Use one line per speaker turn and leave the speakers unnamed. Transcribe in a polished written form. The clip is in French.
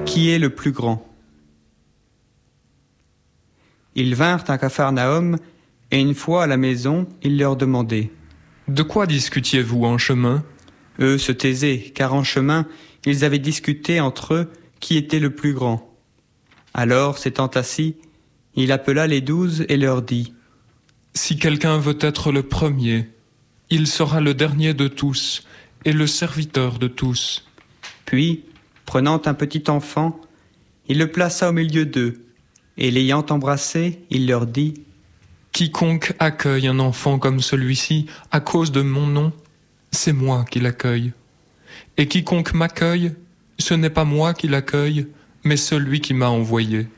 Qui est le plus grand? Ils vinrent à Capharnaüm, et une fois à la maison, il leur demandait.
De quoi discutiez-vous en chemin?
Eux se taisaient, car en chemin, ils avaient discuté entre eux qui était le plus grand. Alors, s'étant assis, il appela les 12 et leur dit.
Si quelqu'un veut être le premier, il sera le dernier de tous et le serviteur de tous.
Puis, prenant un petit enfant, il le plaça au milieu d'eux, et l'ayant embrassé, il leur dit.
Quiconque accueille un enfant comme celui-ci à cause de mon nom, c'est moi qui l'accueille. Et quiconque m'accueille, ce n'est pas moi qui l'accueille, mais celui qui m'a envoyé.